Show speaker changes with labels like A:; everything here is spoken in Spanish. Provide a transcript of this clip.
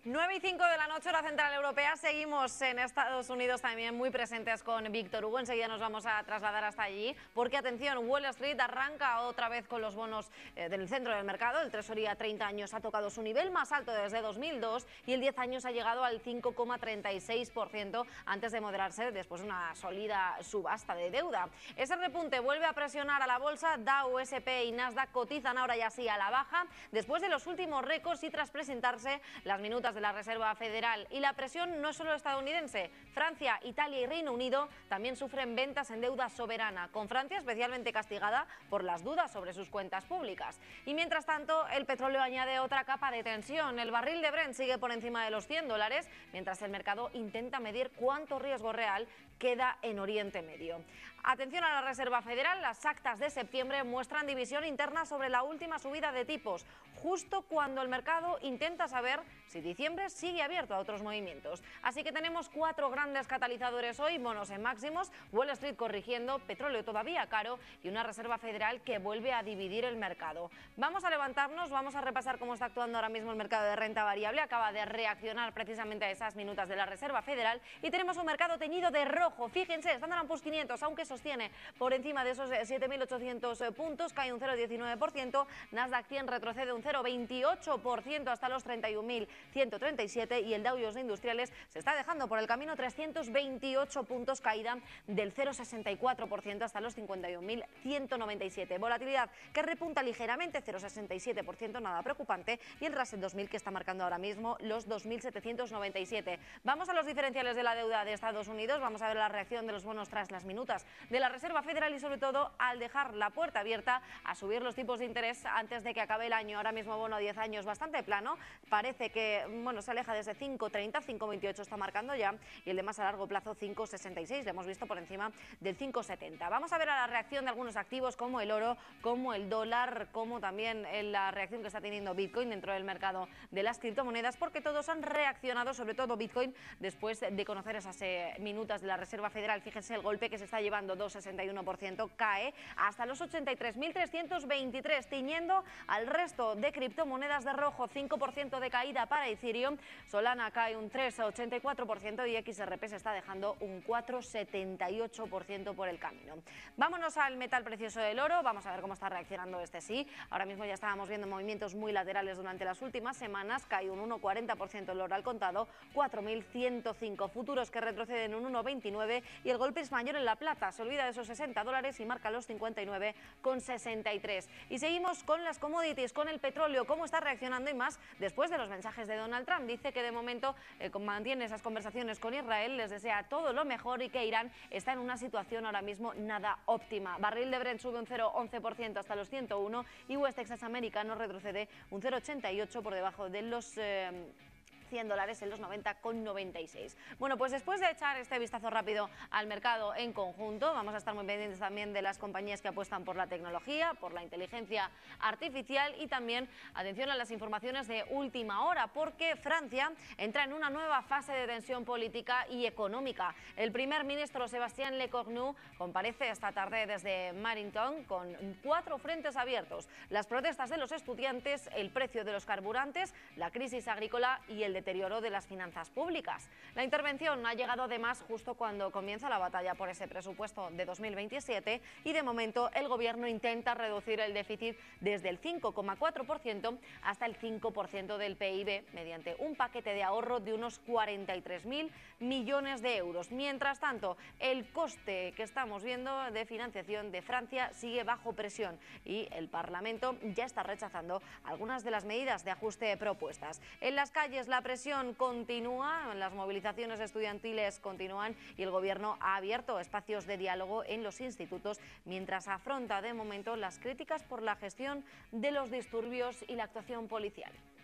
A: 9:05 de la noche, hora central europea. Seguimos en Estados Unidos también muy presentes con Víctor Hugo. Enseguida nos vamos a trasladar hasta allí porque, atención, Wall Street arranca otra vez con los bonos del centro del mercado. El Treasury a 30 años ha tocado su nivel más alto desde 2002 y el 10 años ha llegado al 5,36% antes de moderarse después de una sólida subasta de deuda. Ese repunte vuelve a presionar a la bolsa. Dow, S&P y Nasdaq cotizan ahora ya sí a la baja después de los últimos récords y tras presentarse las minutas de la Reserva Federal. Y la presión no es solo estadounidense. Francia, Italia y Reino Unido también sufren ventas en deuda soberana, con Francia especialmente castigada por las dudas sobre sus cuentas públicas. Y mientras tanto, el petróleo añade otra capa de tensión. El barril de Brent sigue por encima de los $100, mientras el mercado intenta medir cuánto riesgo real queda en Oriente Medio. Atención a la Reserva Federal, las actas de septiembre muestran división interna sobre la última subida de tipos, justo cuando el mercado intenta saber si diciembre sigue abierto a otros movimientos. Así que tenemos cuatro grandes catalizadores hoy: bonos en máximos, Wall Street corrigiendo, petróleo todavía caro y una Reserva Federal que vuelve a dividir el mercado. Vamos a levantarnos, vamos a repasar cómo está actuando ahora mismo el mercado de renta variable. Acaba de reaccionar precisamente a esas minutas de la Reserva Federal y tenemos un mercado teñido de rojo. Fíjense, Standard & Poor's 500, aunque sostiene por encima de esos 7.800 puntos, cae un 0,19%, Nasdaq 100 retrocede un 0,28% hasta los 31.137 y el Dow Jones de Industriales se está dejando por el camino 328 puntos, caída del 0,64% hasta los 51.197. Volatilidad que repunta ligeramente, 0,67%, nada preocupante, y el Russell 2000 que está marcando ahora mismo los 2.797. Vamos a los diferenciales de la deuda de Estados Unidos, vamos a ver la reacción de los bonos tras las minutas de la Reserva Federal y sobre todo al dejar la puerta abierta a subir los tipos de interés antes de que acabe el año. Ahora mismo bono a 10 años bastante plano, parece que se aleja desde 5,30, 5,28 está marcando ya, y el de más a largo plazo 5,66, lo hemos visto por encima del 5,70. Vamos a ver a la reacción de algunos activos como el oro, como el dólar, como también la reacción que está teniendo Bitcoin dentro del mercado de las criptomonedas, porque todos han reaccionado, sobre todo Bitcoin, después de conocer esas minutas de la Reserva Federal. Fíjense el golpe que se está llevando, 2,61%, cae hasta los 83.323, tiñendo al resto de criptomonedas de rojo. 5% de caída para Ethereum, Solana cae un 3,84% y XRP se está dejando un 4,78% por el camino. Vámonos al metal precioso del oro, vamos a ver cómo está reaccionando este sí. Ahora mismo ya estábamos viendo movimientos muy laterales durante las últimas semanas, cae un 1,40% el oro al contado, 4.105, futuros que retroceden un 1,29 y el golpe es mayor en la plata, se olvida de esos $60 y marca los 59,63. Y seguimos con las commodities, con el petróleo, cómo está reaccionando y más después de los mensajes de Donald Trump. Dice que de momento mantiene esas conversaciones con Israel, les desea todo lo mejor y que Irán está en una situación ahora mismo nada óptima. Barril de Brent sube un 0,11% hasta los 101 y West Texas americano retrocede un 0,88 por debajo de los $100 en los 90,96. Bueno, pues después de echar este vistazo rápido al mercado en conjunto, vamos a estar muy pendientes también de las compañías que apuestan por la tecnología, por la inteligencia artificial y también atención a las informaciones de última hora, porque Francia entra en una nueva fase de tensión política y económica. El primer ministro Sébastien Lecornu comparece esta tarde desde Marenton con 4 frentes abiertos: las protestas de los estudiantes, el precio de los carburantes, la crisis agrícola y el deterioro de las finanzas públicas. La intervención ha llegado además justo cuando comienza la batalla por ese presupuesto de 2027 y de momento el gobierno intenta reducir el déficit desde el 5,4% hasta el 5% del PIB mediante un paquete de ahorro de unos 43.000 millones de euros. Mientras tanto, el coste que estamos viendo de financiación de Francia sigue bajo presión y el Parlamento ya está rechazando algunas de las medidas de ajuste propuestas. En las calles la presión continúa, las movilizaciones estudiantiles continúan y el gobierno ha abierto espacios de diálogo en los institutos mientras afronta de momento las críticas por la gestión de los disturbios y la actuación policial.